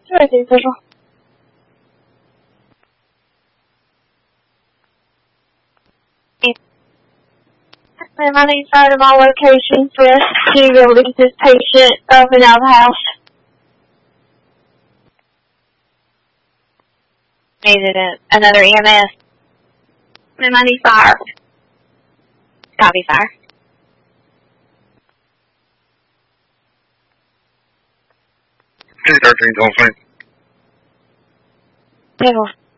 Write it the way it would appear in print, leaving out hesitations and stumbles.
对，再说。I'm on the side of all locations with he released this patient of an outhouse. Needed another EMS. I'm on the fire. Copy, fire. Hey, 13's on scene. Table